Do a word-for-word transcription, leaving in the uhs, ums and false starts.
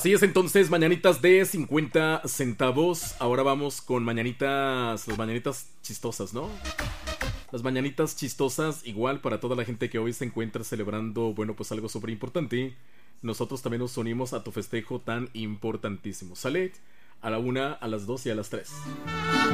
Así es, entonces, mañanitas de cincuenta centavos. Ahora vamos con mañanitas, las mañanitas chistosas, ¿no? Las mañanitas chistosas, igual para toda la gente que hoy se encuentra celebrando, bueno, pues algo súper importante. Nosotros también nos unimos a tu festejo tan importantísimo. ¿Sale? A la una, a las dos y a las tres.